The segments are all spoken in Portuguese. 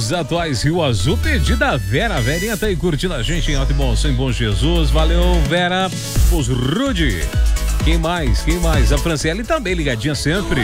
Os atuais Rio Azul, pedida a Vera. A Verinha tá aí curtindo a gente em Alto e Bom Som, em Bom Jesus. Valeu, Vera. Os Rude. Quem mais? A Franciele também ligadinha sempre.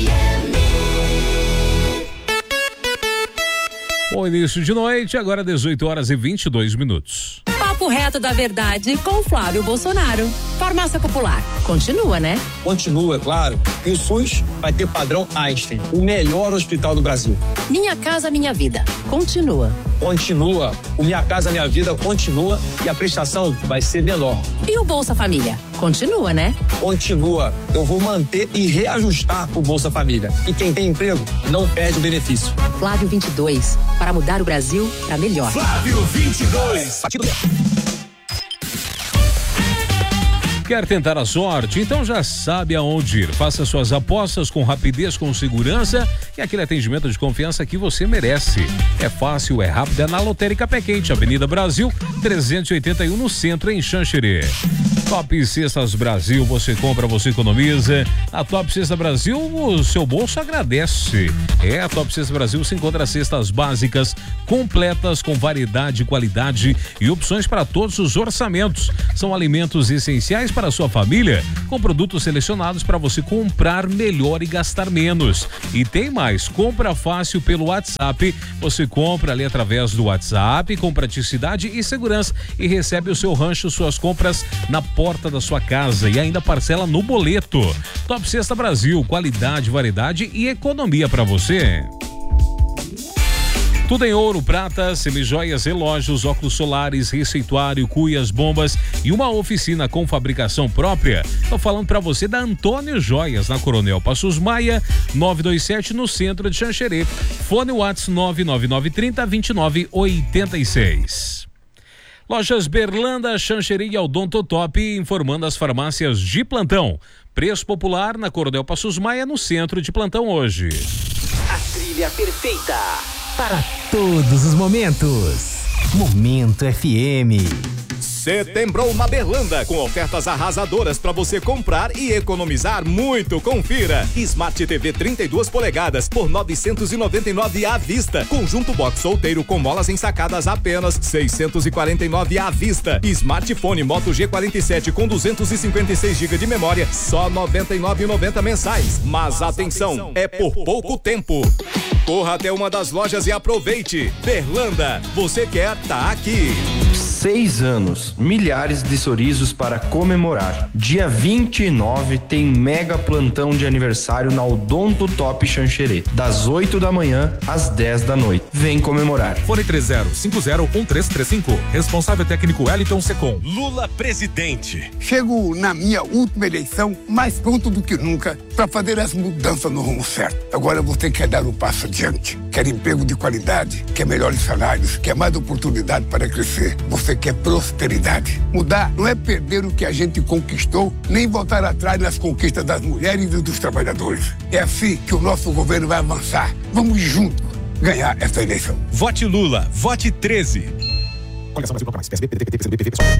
Bom início de noite, agora 18h22. Papo reto da verdade com Flávio Bolsonaro. Farmácia Popular. Continua, né? Continua, claro. E o SUS vai ter padrão Einstein, o melhor hospital do Brasil. Minha Casa Minha Vida. Continua. Continua. O Minha Casa Minha Vida continua e a prestação vai ser menor. E o Bolsa Família? Continua, né? Continua. Eu vou manter e reajustar o Bolsa Família. E quem tem emprego não perde o benefício. Flávio 22. Para mudar o Brasil para melhor. Flávio 22. Quer tentar a sorte? Então já sabe aonde ir. Faça suas apostas com rapidez, com segurança e aquele atendimento de confiança que você merece. É fácil, é rápido, é na Lotérica Pé Quente, Avenida Brasil, 381 no centro, em Xanxerê. Top Cestas Brasil, você compra, você economiza. A Top Cesta Brasil, o seu bolso agradece. A Top Cesta Brasil se encontra cestas básicas, completas, com variedade, qualidade e opções para todos os orçamentos. São alimentos essenciais para a sua família, com produtos selecionados para você comprar melhor e gastar menos. E tem mais, compra fácil pelo WhatsApp. Você compra ali através do WhatsApp, com praticidade e segurança, e recebe o seu rancho, suas compras na porta da sua casa e ainda parcela no boleto. Top Cesta Brasil, qualidade, variedade e economia para você. Tudo em ouro, prata, semijoias, relógios, óculos solares, receituário, cuias, bombas e uma oficina com fabricação própria. Tô falando pra você da Antônio Joias, na Coronel Passos Maia, 927, no centro de Xanxerê. Fone WhatsApp 99930-2986. Lojas Berlanda, Xanxerê e Odontotop, informando as farmácias de plantão. Preço popular na Coronel Passos Maia, no centro de plantão hoje. A trilha perfeita para todos os momentos. Momento FM. Setembro na Berlanda, com ofertas arrasadoras para você comprar e economizar muito. Confira. Smart TV 32 polegadas por 999 à vista. Conjunto box solteiro com molas ensacadas apenas 649 à vista. Smartphone Moto G47 com 256 GB de memória, só 99,90 mensais. Mas atenção, é por pouco tempo. Corra até uma das lojas e aproveite. Berlanda, você quer tá aqui. 6 anos, milhares de sorrisos para comemorar. Dia 29 tem mega plantão de aniversário na Odontotop Xanxerê, das 8 da manhã às 10 da noite. Vem comemorar. Fone 30501335. Responsável técnico Wellington Secom. Lula presidente. Chego na minha última eleição mais pronto do que nunca para fazer as mudanças no rumo certo. Agora você quer dar um passo adiante. Quer emprego de qualidade, quer melhores salários, quer mais oportunidade para crescer. Você quer prosperidade. Mudar não é perder o que a gente conquistou, nem voltar atrás nas conquistas das mulheres e dos trabalhadores. É assim que o nosso governo vai avançar. Vamos juntos ganhar essa eleição. Vote Lula, vote 13. Coligação Brasil Bloco Mais, PSB, PDT, PCdoB, PV, PSOL.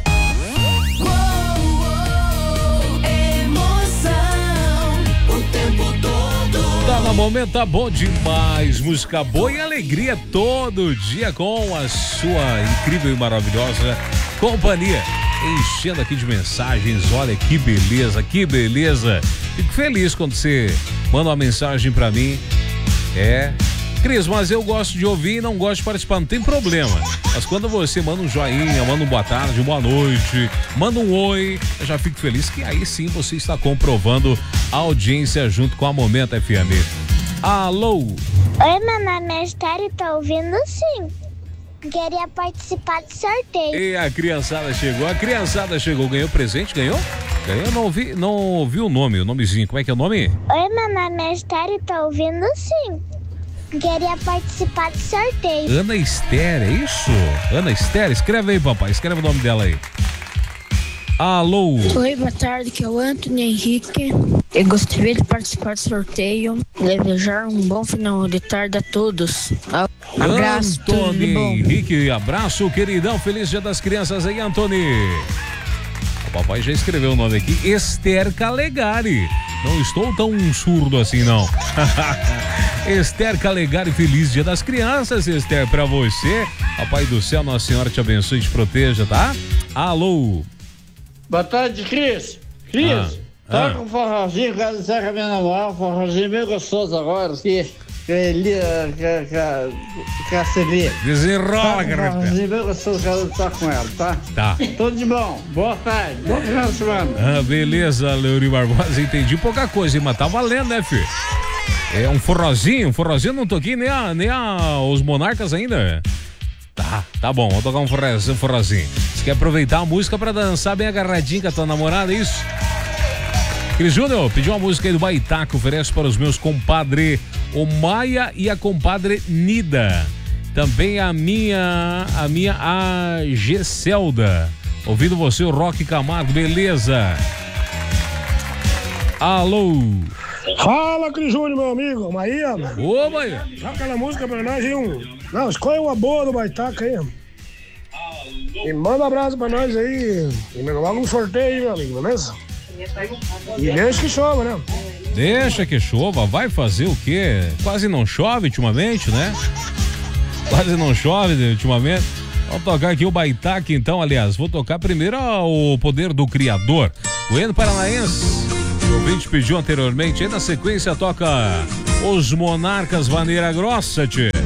Tá no momento, tá bom demais. Música boa e alegria todo dia com a sua incrível e maravilhosa companhia. Enchendo aqui de mensagens, olha que beleza, que beleza. Fico feliz quando você manda uma mensagem pra mim. Cris, mas eu gosto de ouvir e não gosto de participar, não tem problema. Mas quando você manda um joinha, manda um boa tarde, boa noite, manda um oi, eu já fico feliz que aí sim você está comprovando a audiência junto com a Momento FM. Alô? Oi, meu nome é Esther e tô ouvindo sim. Queria participar do sorteio. E a criançada chegou, ganhou presente, ganhou? Eu não ouvi o nomezinho, como é que é o nome? Oi, meu nome é Esther e tô ouvindo sim. Queria participar do sorteio. Ana Esther, é isso? Ana Esther, escreve aí, papai, escreve o nome dela aí. Alô? Oi, boa tarde, que é o Antônio Henrique. Eu gostaria de participar do sorteio e desejar um bom final de tarde a todos. Abraço, Antônio Henrique, abraço, queridão, feliz dia das crianças aí, Antônio. O papai já escreveu o nome aqui, Esther Calegari. Não estou tão surdo assim, não. Esther Calegari, feliz Dia das Crianças, Esther, pra você. Papai do céu, Nossa Senhora te abençoe e te proteja, tá? Alô. Boa tarde, Cris. Toca um forrozinho, quero dizer que a minha namorada, um forrozinho bem gostoso agora, que a CD. Desenrola, cara. Um forrozinho bem gostoso, quero estar com ela, tá? Tá. Tudo de bom. Boa tarde. Boa final de semana. Beleza, Leuri Barbosa, entendi pouca coisa, hein, mas tá valendo, né, filho? É um forrozinho não toquei nem os Monarcas ainda. Tá bom, vou tocar um forrozinho. Você quer aproveitar a música pra dançar bem agarradinho com a tua namorada, é isso? Cris Júnior pediu uma música aí do Baitá, que oferece para os meus compadre o Maia e a compadre Nida. Também a minha Gesselda. Ouvindo você, o Roque Camargo, beleza? Alô. Fala, Cris Júnior, meu amigo, Maia. Ô, Maia. Dá aquela música pra nós aí, Não, escolhe uma boa do Baitaca aí. E manda um abraço pra nós aí. E logo um sorteio aí, meu amigo, beleza? E deixa que chova, né? Deixa que chova, vai fazer o quê? Quase não chove ultimamente, né? Quase não chove ultimamente. Vamos tocar aqui o Baitaca, então, aliás, vou tocar primeiro o Poder do Criador. O Hino Paranaense, o ouvinte pediu anteriormente, aí na sequência toca Os Monarcas Vaneira Grossa, tchê.